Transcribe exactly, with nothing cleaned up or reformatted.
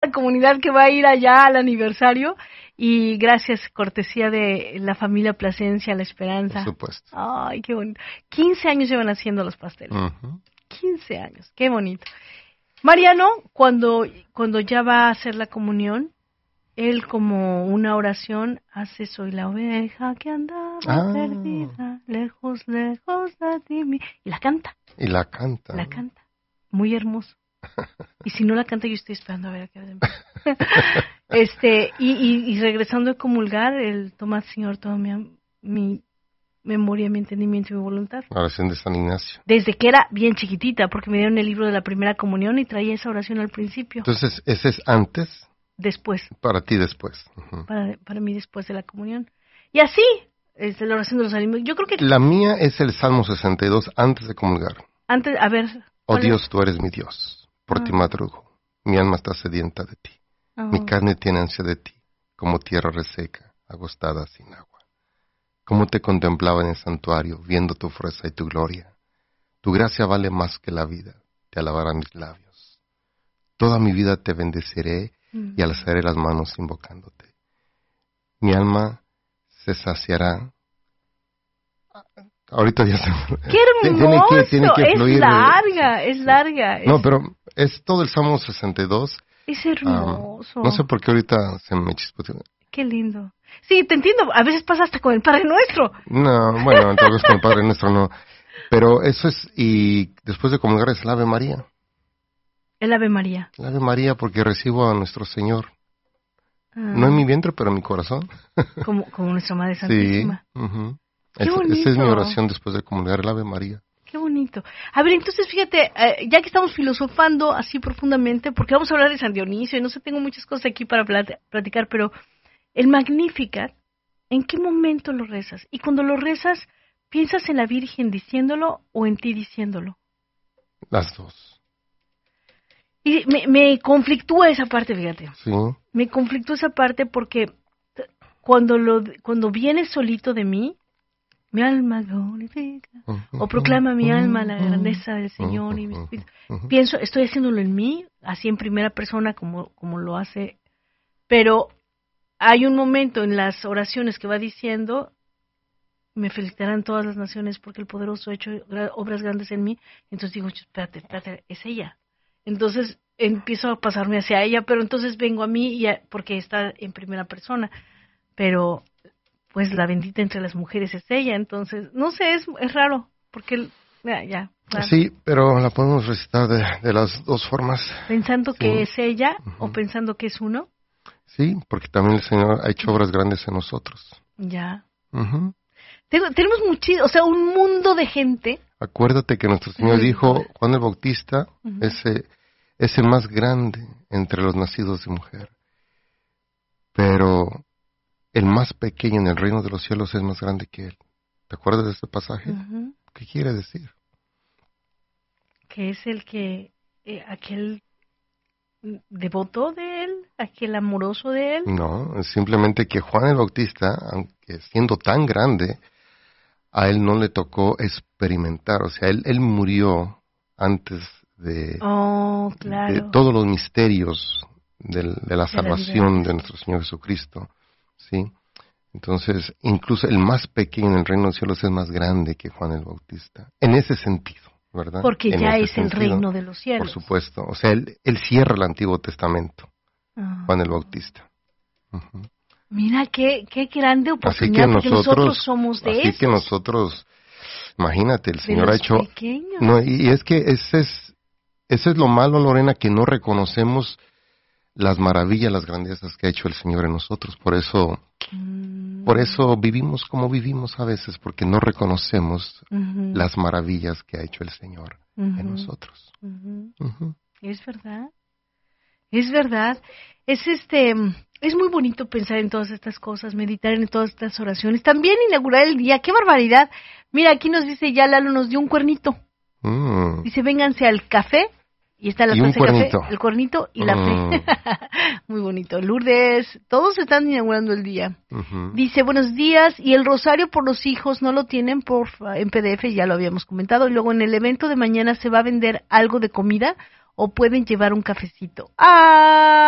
la comunidad que va a ir allá al aniversario. Y gracias, cortesía de la familia Plasencia, La Esperanza. Por supuesto. Ay, qué bonito. quince años llevan haciendo los pasteles. Uh-huh. quince años, qué bonito. Mariano, cuando, cuando ya va a hacer la comunión, él como una oración hace: soy la oveja que andaba ah. perdida, lejos, lejos de ti. Mi... Y la canta. Y la canta. La canta. Muy hermoso. Y si no la canta, yo estoy esperando a ver a qué hora. Este, y, y, y regresando a comulgar, el tomad, Señor, toda mi, mi memoria, mi entendimiento y mi voluntad. Oración de San Ignacio. Desde que era bien chiquitita, porque me dieron el libro de la primera comunión y traía esa oración al principio. Entonces, ¿ese es antes? Después. Para ti después. Uh-huh. Para, para mí después de la comunión. Y así, es la oración de los ánimos. Yo creo que... La mía es el Salmo sesenta y dos antes de comulgar. Antes, a ver... Oh Dios, tú eres mi Dios, por ah. ti madrugo. Mi alma está sedienta de ti. Oh. Mi carne tiene ansia de ti, como tierra reseca, agostada sin agua. Cómo te contemplaba en el santuario, viendo tu fuerza y tu gloria. Tu gracia vale más que la vida, te alabarán mis labios. Toda mi vida te bendeciré mm. y alzaré las manos invocándote. Mi alma se saciará. Ahorita ya se... ¡Qué hermoso! Tiene que, tiene que es fluir. larga, es larga. No, es... pero es todo el Salmo sesenta y dos. Es hermoso. Um, no sé por qué ahorita se me chispoteó. Qué lindo. Sí, te entiendo. A veces pasa hasta con el Padre Nuestro. No, bueno, tal vez con el Padre Nuestro no. Pero eso es, y después de comulgar es el Ave María. El Ave María. El Ave María porque recibo a nuestro Señor. Ah. No en mi vientre, pero en mi corazón. Como, como nuestra Madre Santísima. Sí. Uh-huh. Qué es, bonito. Esa es mi oración después de comulgar, el Ave María. Qué bonito. A ver, entonces fíjate, eh, ya que estamos filosofando así profundamente, porque vamos a hablar de San Dionisio, y no sé, tengo muchas cosas aquí para plat- platicar, pero el Magnificat, ¿en qué momento lo rezas? Y cuando lo rezas, ¿piensas en la Virgen diciéndolo o en ti diciéndolo? Las dos. Y me, me conflictúa esa parte, fíjate. Sí. Me conflictúa esa parte porque cuando, lo, cuando viene solito de mí, mi alma glorifica, o proclama mi alma la grandeza del Señor y mi espíritu. Pienso, estoy haciéndolo en mí, así en primera persona como, como lo hace, pero hay un momento en las oraciones que va diciendo, me felicitarán todas las naciones porque el poderoso ha hecho obras grandes en mí. Entonces digo, espérate, espérate, es ella. Entonces empiezo a pasarme hacia ella, pero entonces vengo a mí y a, porque está en primera persona, pero... pues la bendita entre las mujeres es ella, entonces, no sé, es, es raro, porque, ya, ya. Claro. Sí, pero la podemos recitar de, de las dos formas. ¿Pensando sí. que es ella uh-huh. o pensando que es uno? Sí, porque también el Señor ha hecho obras grandes en nosotros. Ya. Uh-huh. Ten, tenemos muchísimo, o sea, un mundo de gente. Acuérdate que nuestro Señor uh-huh. dijo, Juan el Bautista uh-huh. es, es el más grande entre los nacidos de mujer, pero... el más pequeño en el reino de los cielos es más grande que él. ¿Te acuerdas de este pasaje? Uh-huh. ¿Qué quiere decir? Que es el que, eh, aquel devoto de él, aquel amoroso de él. No, es simplemente que Juan el Bautista, aunque siendo tan grande, a él no le tocó experimentar. O sea, él, él murió antes de, oh, claro. de todos los misterios de, de la salvación de, de nuestro Señor Jesucristo. Sí, entonces incluso el más pequeño en el reino de los cielos es más grande que Juan el Bautista, en ese sentido, ¿verdad? Porque en ya es sentido, el reino de los cielos. Por supuesto, o sea, él, él cierra el Antiguo Testamento, oh. Juan el Bautista. Uh-huh. Mira, qué, qué grande oportunidad, porque nosotros, nosotros somos de así esos. que nosotros, imagínate, el de Señor los ha hecho... pequeños. No, y es que ese es, ese es lo malo, Lorena, que no reconocemos las maravillas, las grandezas que ha hecho el Señor en nosotros. Por eso, mm. por eso vivimos como vivimos a veces, porque no reconocemos uh-huh. las maravillas que ha hecho el Señor uh-huh. en nosotros. Uh-huh. Uh-huh. Es verdad, es verdad. Es este, es muy bonito pensar en todas estas cosas, meditar en todas estas oraciones. También inaugurar el día. ¡Qué barbaridad! Mira, aquí nos dice ya Lalo, nos dio un cuernito. Mm. Dice, vénganse al café. Y está la y taza un de cuernito. Café, el cuernito y la mm. fe. Muy bonito. Lourdes, todos están inaugurando el día. Uh-huh. Dice, buenos días, y el rosario por los hijos no lo tienen por en P D F, ya lo habíamos comentado. Y luego en el evento de mañana se va a vender algo de comida o pueden llevar un cafecito. ¡Ah!